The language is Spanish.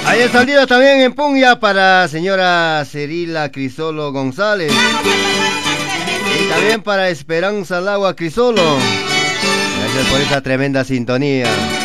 Ahí el saldido también en Punya para señora Cirila Crisolo González. Y también para Esperanza Lagua Crisolo. Gracias por esa tremenda sintonía.